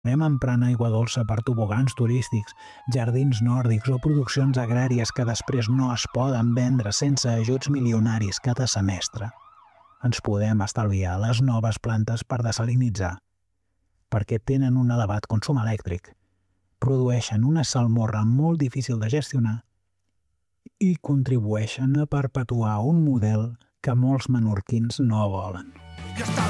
emprant aigua dolça per tobogans turístics, jardins nòrdics o produccions agràries que després no es poden vendre sense ajuts milionaris cada semestre. Ens podem estalviar les noves plantes per desalinitzar, perquè tenen un elevat consum elèctric, produeixen una salmorra molt difícil de gestionar i contribueixen a perpetuar un model que molts menorquins no volen.